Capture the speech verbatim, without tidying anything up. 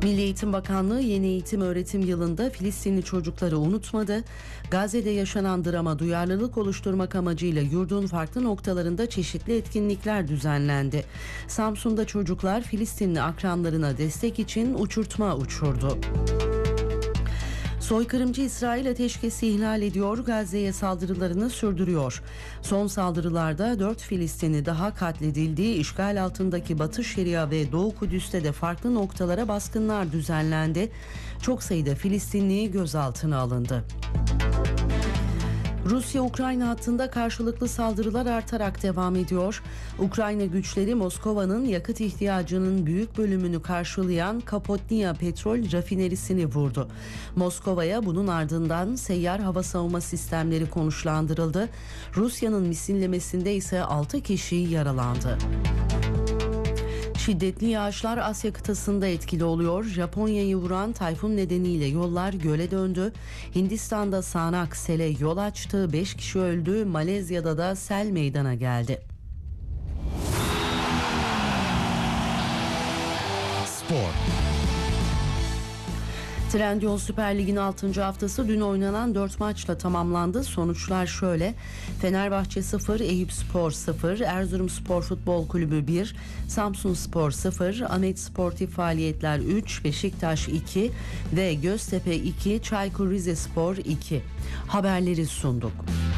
Milli Eğitim Bakanlığı yeni eğitim öğretim yılında Filistinli çocukları unutmadı. Gazze'de yaşanan drama duyarlılık oluşturmak amacıyla yurdun farklı noktalarında çeşitli etkinlikler düzenlendi. Samsun'da çocuklar Filistinli akranlarına destek için uçurtma uçurdu. Soykırımcı İsrail ateşkesi ihlal ediyor, Gazze'ye saldırılarını sürdürüyor. Son saldırılarda dört Filistinli daha katledildi. İşgal altındaki Batı Şeria ve Doğu Kudüs'te de farklı noktalara baskınlar düzenlendi. Çok sayıda Filistinli gözaltına alındı. Rusya-Ukrayna hattında karşılıklı saldırılar artarak devam ediyor. Ukrayna güçleri Moskova'nın yakıt ihtiyacının büyük bölümünü karşılayan Kapotnia petrol rafinerisini vurdu. Moskova'ya bunun ardından seyyar hava savunma sistemleri konuşlandırıldı. Rusya'nın misillemesinde ise altı kişi yaralandı. Şiddetli yağışlar Asya kıtasında etkili oluyor. Japonya'yı vuran tayfun nedeniyle yollar göle döndü. Hindistan'da sağanak sele yol açtı. beş kişi öldü. Malezya'da da sel meydana geldi. Spor. Trendyol Süper Lig'in altıncı haftası dün oynanan dört maçla tamamlandı. Sonuçlar şöyle: Fenerbahçe sıfır, Eyüpspor sıfır, Erzurumspor Futbol Kulübü bir, Samsunspor sıfır, Ahmet Sportif Faaliyetler üç, Beşiktaş iki ve Göztepe iki, Çaykur Rizespor iki. Haberleri sunduk.